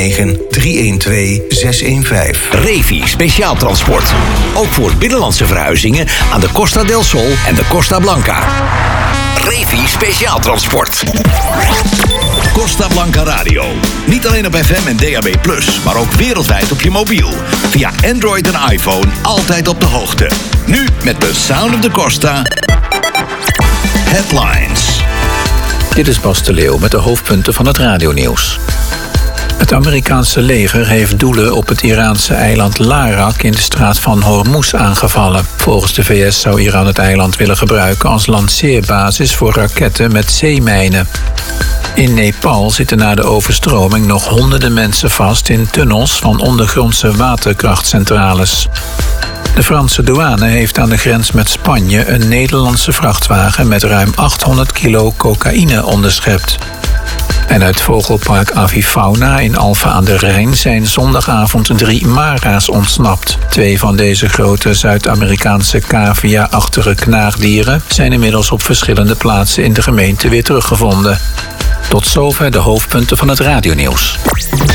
312-615. Revi Speciaal Transport. Ook voor binnenlandse verhuizingen aan de Costa del Sol en de Costa Blanca. Revi Speciaal Transport. Costa Blanca Radio. Niet alleen op FM en DAB+, maar ook wereldwijd op je mobiel. Via Android en iPhone altijd op de hoogte. Nu met de Sound of the Costa Headlines. Dit is Bas de Leeuw met de hoofdpunten van het radionieuws. Het Amerikaanse leger heeft doelen op het Iraanse eiland Larak in de straat van Hormuz aangevallen. Volgens de VS zou Iran het eiland willen gebruiken als lanceerbasis voor raketten met zeemijnen. In Nepal zitten na de overstroming nog honderden mensen vast in tunnels van ondergrondse waterkrachtcentrales. De Franse douane heeft aan de grens met Spanje een Nederlandse vrachtwagen met ruim 800 kilo cocaïne onderschept. En uit vogelpark Avifauna in Alphen aan de Rijn zijn zondagavond 3 mara's ontsnapt. 2 van deze grote Zuid-Amerikaanse cavia-achtige knaagdieren zijn inmiddels op verschillende plaatsen in de gemeente weer teruggevonden. Tot zover de hoofdpunten van het radionieuws.